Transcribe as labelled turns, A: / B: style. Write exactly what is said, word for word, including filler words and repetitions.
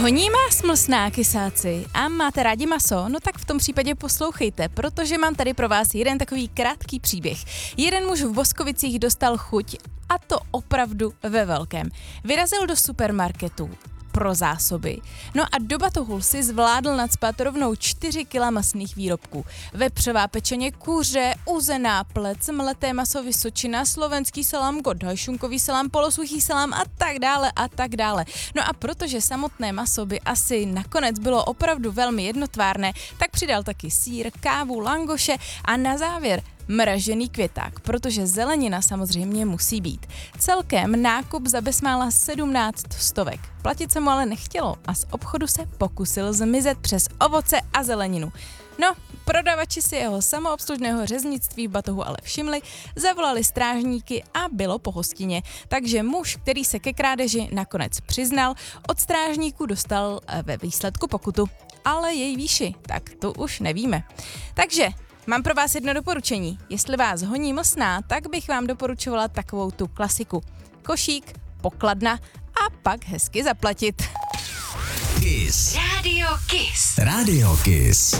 A: Honí vás mlsná, kysáci, a máte rádi maso? No tak v tom případě poslouchejte, protože mám tady pro vás jeden takový krátký příběh. Jeden muž v Boskovicích dostal chuť, a to opravdu ve velkém. Vyrazil do supermarketu pro zásoby. No a do batohu si zvládl nacpat rovnou čtyři kila masných výrobků. Vepřová pečeně kuře, uzená plec, mleté maso Vysočina, slovenský salám Godaj, šunkový salám, polosuchý salám a tak dále a tak dále. No a protože samotné maso by asi nakonec bylo opravdu velmi jednotvárné, tak přidal taky sýr, kávu, langoše a na závěr mražený květák, protože zelenina samozřejmě musí být. Celkem nákup za bezmála sedmnáct stovek. Platit se mu ale nechtělo a z obchodu se pokusil zmizet přes ovoce a zeleninu. No, prodavači si jeho samoobslužného řeznictví v batohu ale všimli, zavolali strážníky a bylo po hostině. Takže muž, který se ke krádeži nakonec přiznal, od strážníků dostal ve výsledku pokutu. Ale její výši, tak to už nevíme. Takže mám pro vás jedno doporučení. Jestli vás honí mlsná, tak bych vám doporučovala takovou tu klasiku. Košík, pokladna a pak hezky zaplatit.
B: Kiss.
C: Radio Kiss.
B: Radio Kiss.